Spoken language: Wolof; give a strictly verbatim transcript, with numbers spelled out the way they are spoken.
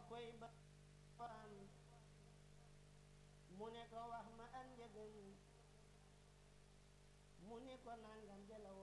koy ba am mu ne ko wax ma an njëgam mu ne ko nangam de la